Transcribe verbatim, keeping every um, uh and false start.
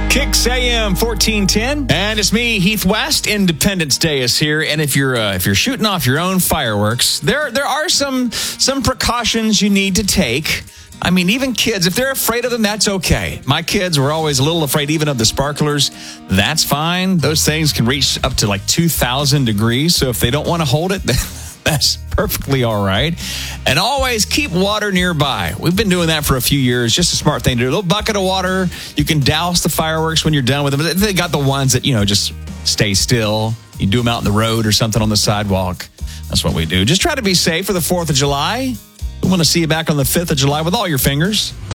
Kicks A M fourteen ten, and it's me, Heath West. Independence Day is here, and if you're uh, if you're shooting off your own fireworks, there there are some some precautions you need to take. I mean, even kids, if they're afraid of them, that's okay. My kids were always a little afraid even of the sparklers. That's fine. Those things can reach up to like two thousand degrees, so if they don't want to hold it, that's perfectly all right. And always keep water nearby. We've been doing that for a few years. Just a smart thing to do. A little bucket of water. You can douse the fireworks when you're done with them. They got the ones that, you know, just stay still. You do them out in the road or something on the sidewalk. That's what we do. Just try to be safe for the fourth of July. We want to see you back on the fifth of July with all your fingers.